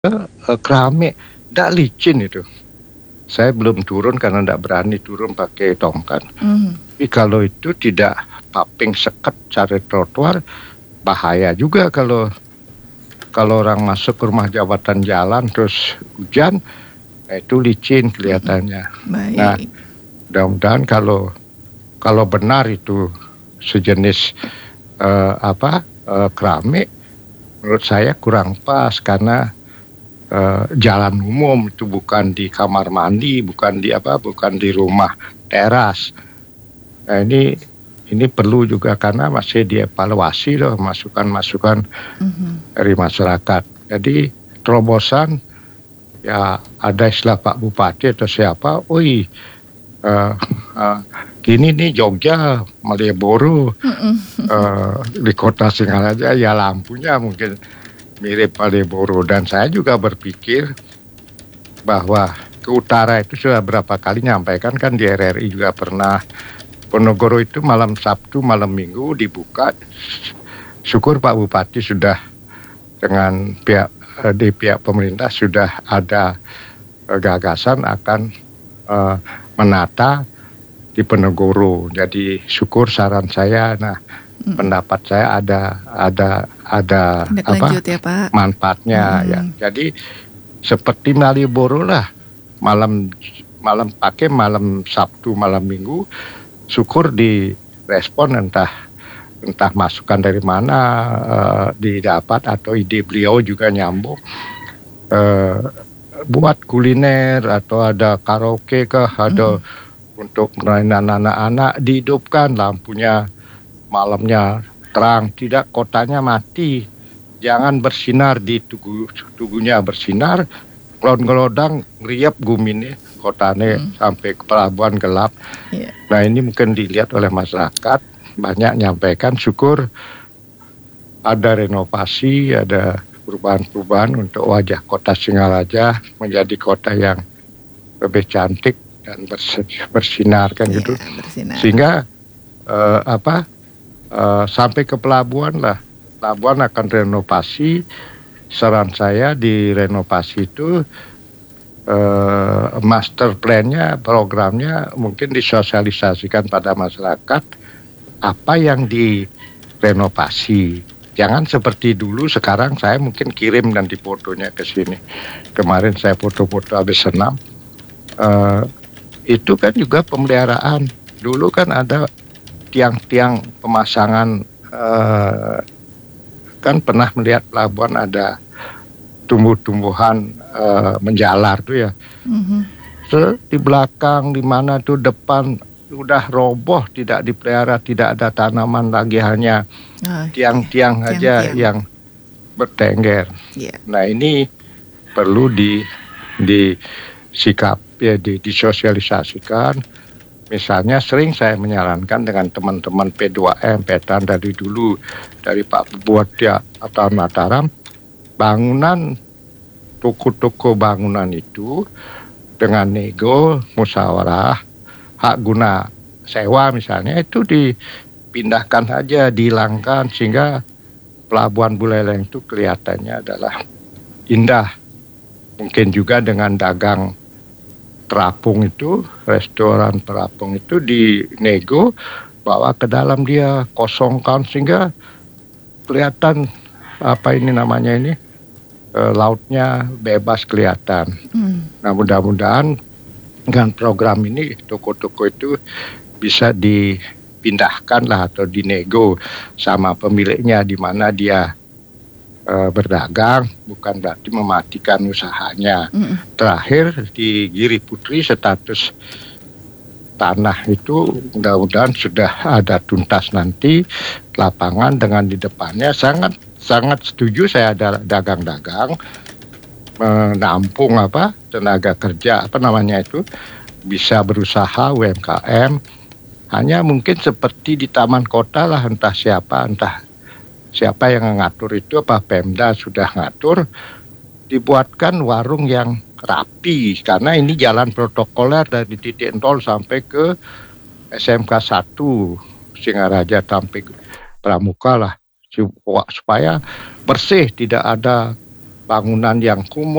keramik, ndak licin itu. Saya belum turun karena ndak berani turun pakai tongkat. Tapi kalau itu tidak paping sekat cari trotoar, bahaya juga kalau orang masuk ke rumah jabatan jalan terus hujan, itu licin kelihatannya. Baik. Nah, mudah-mudahan kalau benar itu sejenis keramik, menurut saya kurang pas karena jalan umum itu bukan di kamar mandi, bukan di rumah teras. Nah, ini perlu juga karena masih dievaluasi loh masukan-masukan dari masyarakat. Jadi terobosan ya ada istilah Pak Bupati atau siapa, gini nih Jogja, Malioboro, di kota Singaraja ya lampunya mungkin mirip Malioboro. Dan saya juga berpikir bahwa ke utara itu sudah berapa kali nyampaikan kan di RRI juga pernah, Ponorogo itu malam Sabtu, malam Minggu dibuka. Syukur Pak Bupati sudah dengan pihak pemerintah sudah ada gagasan akan menata di Ponorogo. Jadi syukur saran saya, pendapat saya ada lanjut ya, Pak. Manfaatnya ya. Jadi seperti Malioboro lah, malam Sabtu, malam Minggu, syukur direspon entah masukan dari mana didapat atau ide beliau juga nyambung. Buat kuliner atau ada karaoke ada untuk mainan anak-anak, dihidupkan lampunya malamnya terang, tidak kotanya mati. Jangan bersinar di tugunya bersinar, ngelodang ngeriap gumine kotane sampai ke pelabuhan gelap. Nah, ini mungkin dilihat oleh masyarakat, banyak nyampaikan, syukur ada renovasi, ada perubahan-perubahan untuk wajah kota Singaraja menjadi kota yang lebih cantik dan bersinar kan gitu. Bersinar. Sehingga sampai ke pelabuhan lah. Pelabuhan akan renovasi. Saran saya di renovasi itu master plan-nya, programnya mungkin disosialisasikan pada masyarakat apa yang direnovasi. Jangan seperti dulu, sekarang saya mungkin kirim nanti fotonya ke sini. Kemarin saya foto-foto habis senam. Itu kan juga pemeliharaan. Dulu kan ada tiang-tiang pemasangan, kan pernah melihat pelabuhan ada tumbuh-tumbuhan menjalar tuh ya. Di belakang, di mana tuh depan udah roboh, tidak dipelihara, tidak ada tanaman lagi, hanya tiang-tiang aja yang bertengger. Nah, ini perlu disikap ya, disosialisasikan. Misalnya sering saya menyarankan dengan teman-teman P2M, Petan dari dulu, dari Pak Bupati atau Mataram, bangunan toko-toko bangunan itu dengan nego, musyawarah, hak guna sewa misalnya itu dipindahkan saja, dihilangkan, sehingga pelabuhan Buleleng itu kelihatannya adalah indah. Mungkin juga dengan dagang terapung itu, restoran terapung itu dinego, bawa ke dalam, dia kosongkan sehingga kelihatan lautnya bebas kelihatan. Nah, mudah-mudahan dengan program ini toko-toko itu bisa dipindahkan lah atau dinego sama pemiliknya, di mana dia berdagang, bukan berarti mematikan usahanya. Terakhir di Giri Putri, status tanah itu mudah-mudahan sudah ada tuntas nanti lapangan dengan di depannya. Sangat setuju saya ada dagang-dagang menampung tenaga kerja bisa berusaha UMKM. Hanya mungkin seperti di taman kota lah, entah siapa yang ngatur itu, Pemda sudah ngatur, dibuatkan warung yang rapi, karena ini jalan protokoler dari titik nol sampai ke SMK 1 Singaraja sampai Pramuka lah, supaya bersih, tidak ada bangunan yang kumuh